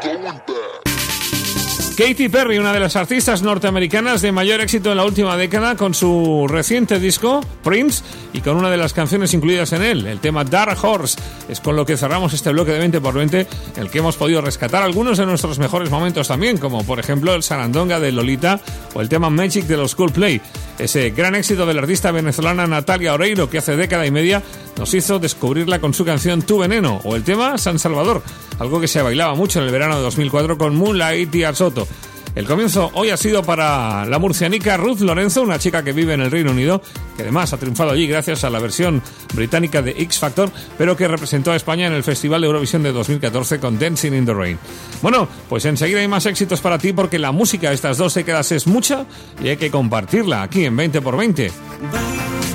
Katy Perry, una de las artistas norteamericanas de mayor éxito en la última década, con su reciente disco, Prince, y con una de las canciones incluidas en él, el tema Dark Horse. Es con lo que cerramos este bloque de 20x20, en el que hemos podido rescatar algunos de nuestros mejores momentos también, como por ejemplo el Sarandonga de Lolita o el tema Magic de los Coldplay. Ese gran éxito de la artista venezolana Natalia Oreiro, que hace década y media nos hizo descubrirla con su canción Tu Veneno, o el tema San Salvador, algo que se bailaba mucho en el verano de 2004 con Moonlight y Azoto. El comienzo hoy ha sido para la murcianica Ruth Lorenzo, una chica que vive en el Reino Unido, que además ha triunfado allí gracias a la versión británica de X Factor, pero que representó a España en el Festival de Eurovisión de 2014 con Dancing in the Rain. Bueno, pues enseguida hay más éxitos para ti, porque la música de estas 2 décadas es mucha y hay que compartirla aquí en 20x20.